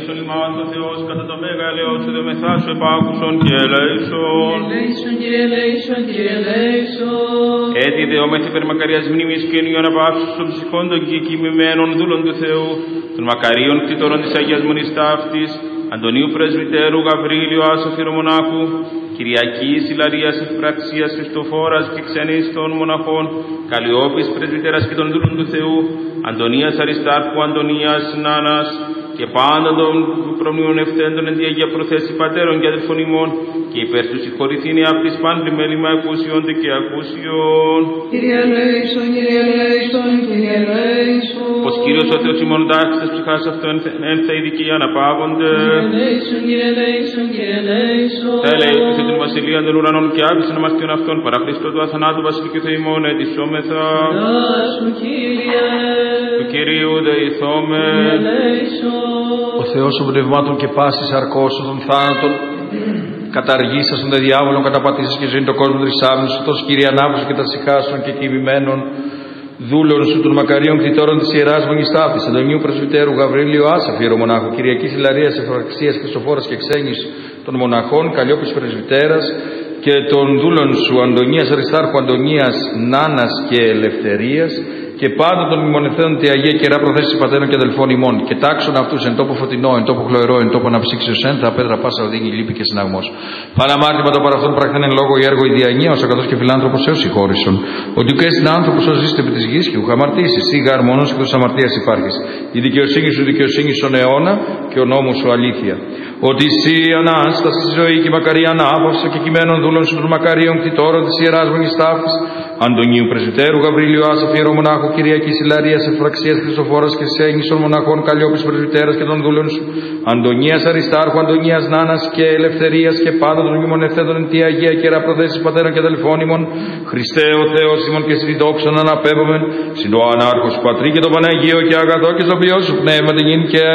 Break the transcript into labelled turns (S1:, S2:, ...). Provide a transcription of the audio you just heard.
S1: Στον ημάς ο Θεός κατά το μέγα ελαιός σου δεμεθά σου επάκουσον και ελέησον.
S2: Ελέησον, Κύριε, ελέησον, Κύριε, ελέησον.
S1: Έτσι δεόμεθ υπερμακαριάς μνήμης και ενίων απαύσους των ψυχών των και κοιμημένων δούλων του Θεού, των μακαρίων κτητόρων της Αγίας Μονής Ταύτης, Αντωνίου Πρεσβυτέρου, Γαβρίλιο, Άσο Φυρομονάχου, Κυριακής, Ιλαρίας, Ευπραξίας, Χριστοφόρας και ξένης των μοναχών, Καλλιόπης Πρεσβυτέρας και των δούλων του Θεού, Αντωνίας Αριστάρχου, Αντωνίας Νάνας, και πάντων των προμνημονευτέντων εν τη Αγία Προθέση πατέρων και αδελφών ημών, και υπέρ του συγχωρηθήνε απ' της πάντων μέλημα ακούσιον και ακούσιον.
S2: Κύριε ελέησον, Κύριε ελέησον, Κύριε ελέησον.
S1: Πως Κύριος ο Θεός ημών τάξης της ψυχάς αυτών εν θα ειδικοί αναπαύονται.
S2: Κύριε ελέησον, Κύριε ελέησον, Κύριε ελέησον.
S1: Τα ελέησον την βασιλεία των ουρανών και άκουσαν αμαρτιών αυτών παρά Χριστό του αθανάτου βασιλικού Θεημών ετισόμεθα.
S2: Δάσου, Κύριε.
S1: Του Κυρίου δεηθόμεν.
S3: Ο Θεός των πνευμάτων και πάσης αρκώσεων των θάνατων, καταργήσας των διάβολων, καταπατήσας και ζωή τον κόσμο τρισάμνους, τόσο Κύριε ανάπτωση και τα ψυχάσεων και κοιμημένων δούλων σου των μακαρίων κτητόρων της Ιεράς Μονής Ταύτης, Αντωνίου Πρεσβυτέρου, Γαβρίλιο, Άσα Φυρομονάχου, Κυριακής Ιλαρίας, Ευπραξίας, Χριστοφόρας και ξένης των μοναχών, Καλλιόπης Πρεσβυτέρας και των δούλων σου Αντωνίας Αριστάρχου, Αντωνίας Νάνας και Ελευθερίας, και πάντων των μνημονευτέντων τη Αγία Κερά Προθέση πατέρων και αδελφών ημών, και τάξουν αυτούς εν τόπο φωτεινό, εν τόπο χλωερό, εν τόπο αναψύξεως ένθα, πέτρα πάσα οδύνη, λύπη και συναγμός. Παναμάρτημα το παραυτόν πρακτέν εν λόγω η έργο η διανία, ως ακατός και φιλάνθρωπος έως συγχώρησον. Ότι ουκ έστιν άνθρωπος ως ζήστε επί της γης και ουχ αμαρτήσεις, ή γαρ μονός εκτός αμαρτίας υπάρχεις. Η δικαιοσύνη σου δικαιοσύνη στον αιώνα και ο νόμος σου αλήθεια. Ότι εσύ ανάσταση ζωή και μακαρία ανάπαυση και κειμένων δούλων σου των μακαρίων κτητόρων της Ιεράς Μονής Ταύτης, Αντωνίου Πρεσβυτέρου, Γαβρίλιο, Άσα Φυρομονάχου, Κυριακής Ιλαρίας, Ευπραξίας, Χριστοφόρας και ξένης των μοναχών, Καλλιόπης Πρεσβυτέρας και των δούλων σου, Αντωνίας Αριστάρχου, Αντωνίας Νάνας και Ελευθερίας, και πάντων των μνημονευτέντων εν τη Αγία Κερά Προθέση πατέρων και αδελφών ημών, Χριστέ ο Θεός ημών και στη δόξα να αναπέμπομεν, συν το ανάρχος Πατρί και το Παναγίο και αγαθό και στο ποιό σου πνεύμα την γην και